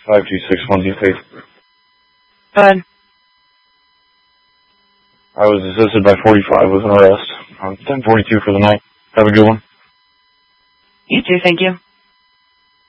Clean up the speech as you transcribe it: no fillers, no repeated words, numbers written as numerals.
5261 please. Go ahead. I was assisted by 45 with an arrest. 1042 for the night. Have a good one. You too, thank you.